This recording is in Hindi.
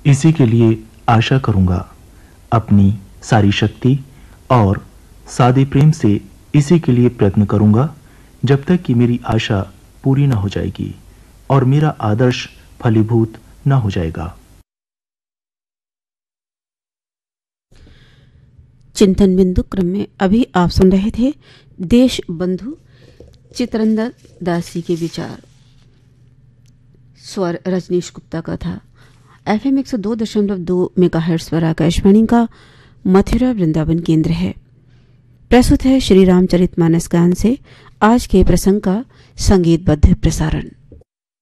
इसी के लिए आशा करूंगा। अपनी सारी शक्ति और सादे प्रेम से इसी के लिए प्रयत्न करूंगा जब तक कि मेरी आशा पूरी न हो जाएगी और मेरा आदर्श फलीभूत न हो जाएगा। चिंतन बिंदु क्रम में अभी आप सुन रहे थे देश बंधु चित्रंदर दासी के विचार। स्वर रजनीश गुप्ता का था। FM 102.2 मेगाहर्ट्ज पर आकाशवाणी का मथुरा वृंदावन केंद्र है। प्रस्तुत है श्री रामचरितमानस गान से आज के प्रसंग का संगीतबद्ध प्रसारण।